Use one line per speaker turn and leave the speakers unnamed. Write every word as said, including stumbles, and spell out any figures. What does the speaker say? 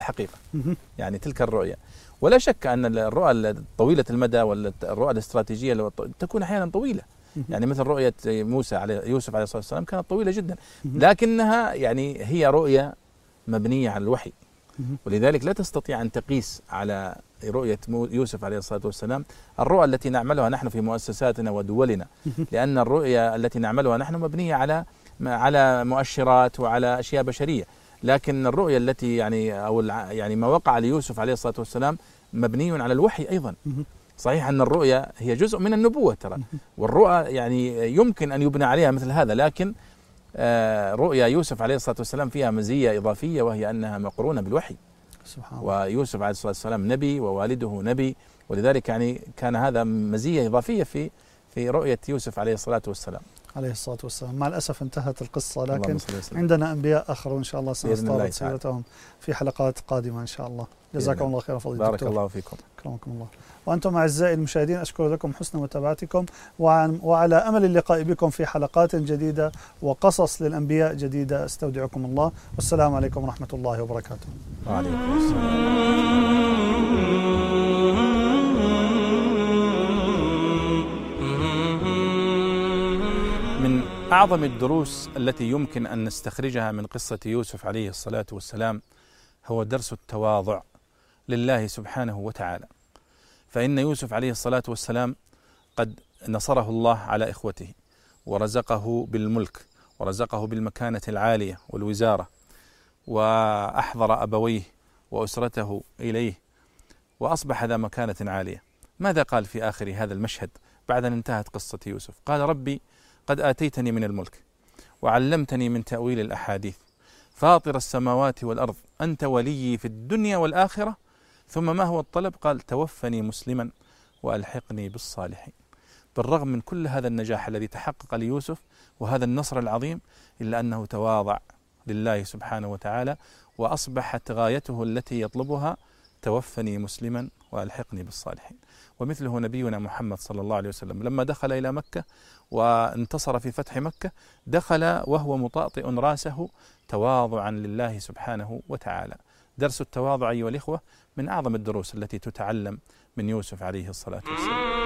حقيقة، يعني تلك الرؤية. ولا شك أن الرؤى طويلة المدى والرؤى الاستراتيجية تكون أحيانا طويلة، يعني مثل رؤية موسى عليه يوسف عليه الصلاة والسلام كانت طويلة جدا، لكنها يعني هي رؤية مبنية على الوحي، ولذلك لا تستطيع أن تقيس على رؤية يوسف عليه الصلاة والسلام الرؤى التي نعملها نحن في مؤسساتنا ودولنا، لأن الرؤية التي نعملها نحن مبنية على على مؤشرات وعلى أشياء بشرية، لكن الرؤية التي يعني أو يعني ما وقع ليوسف عليه الصلاة والسلام مبني على الوحي أيضا. صحيح أن الرؤية هي جزء من النبوة ترى، والرؤى يعني يمكن أن يبنى عليها مثل هذا، لكن رؤيا يوسف عليه الصلاة والسلام فيها مزية إضافية، وهي أنها مقرونة بالوحي. سبحان الله. ويوسف عليه الصلاة والسلام نبي ووالده نبي، ولذلك يعني كان هذا مزية إضافية في في رؤية يوسف عليه الصلاة والسلام
عليه الصلاة والسلام. مع الأسف انتهت القصة، لكن عندنا أنبياء آخرون إن شاء الله سنستعرض سيرتهم في حلقات قادمة إن شاء الله. جزاكم الله خيرا فضيلة الدكتور.
بارك الله فيكم.
أكرمكم الله. وأنتم أعزائي المشاهدين أشكر لكم حسن متابعتكم، وعلى أمل اللقاء بكم في حلقات جديدة وقصص للأنبياء جديدة. استودعكم الله، والسلام عليكم ورحمة الله وبركاته.
وعليكم السلام. من أعظم الدروس التي يمكن أن نستخرجها من قصة يوسف عليه الصلاة والسلام هو درس التواضع لله سبحانه وتعالى. فإن يوسف عليه الصلاة والسلام قد نصره الله على إخوته، ورزقه بالملك، ورزقه بالمكانة العالية والوزارة، وأحضر أبويه وأسرته إليه، وأصبح ذا مكانة عالية. ماذا قال في آخر هذا المشهد بعد أن انتهت قصة يوسف؟ قال: ربي قد آتيتني من الملك وعلمتني من تأويل الأحاديث، فاطر السماوات والأرض، أنت ولي في الدنيا والآخرة. ثم ما هو الطلب؟ قال: توفني مسلما وألحقني بالصالحين. بالرغم من كل هذا النجاح الذي تحقق ليوسف وهذا النصر العظيم، إلا أنه تواضع لله سبحانه وتعالى، وأصبحت غايته التي يطلبها توفني مسلما وألحقني بالصالحين. ومثله نبينا محمد صلى الله عليه وسلم لما دخل إلى مكة وانتصر في فتح مكة، دخل وهو مطأطئ رأسه تواضعا لله سبحانه وتعالى. درس التواضع أيها الإخوة من أعظم الدروس التي تتعلم من يوسف عليه الصلاة والسلام.